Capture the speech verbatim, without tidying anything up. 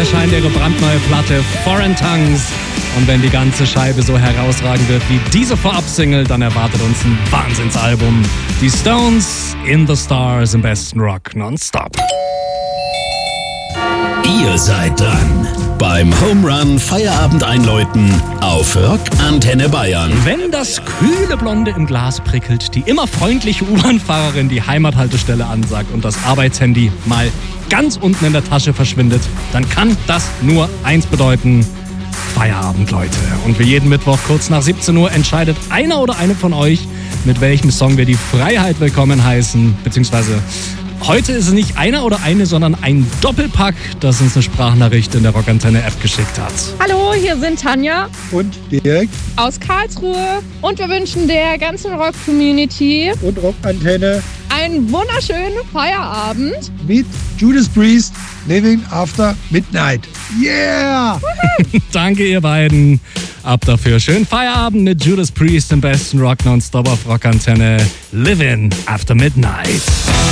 erscheint ihre brandneue Platte Foreign Tongues. Und wenn die ganze Scheibe so herausragend wird wie diese Vorab-Single, dann erwartet uns ein Wahnsinnsalbum. Die Stones in the Stars im besten Rock nonstop. Ihr seid dran beim Home Run Feierabend einläuten auf Rock Antenne Bayern. Wenn das kühle Blonde im Glas prickelt, die immer freundliche U-Bahn-Fahrerin die Heimathaltestelle ansagt und das Arbeitshandy mal ganz unten in der Tasche verschwindet, dann kann das nur eins bedeuten: Feierabend, Leute. Und wie jeden Mittwoch kurz nach siebzehn Uhr entscheidet einer oder eine von euch, mit welchem Song wir die Freiheit willkommen heißen, beziehungsweise heute ist es nicht einer oder eine, sondern ein Doppelpack, das uns eine Sprachnachricht in der Rockantenne-App geschickt hat. Hallo, hier sind Tanja und Dirk aus Karlsruhe und wir wünschen der ganzen Rock-Community und Rockantenne einen wunderschönen Feierabend mit Judas Priest, Living After Midnight. Yeah! Danke, ihr beiden. Ab dafür. Schönen Feierabend mit Judas Priest im besten Rock nonstop auf Rockantenne. Living After Midnight.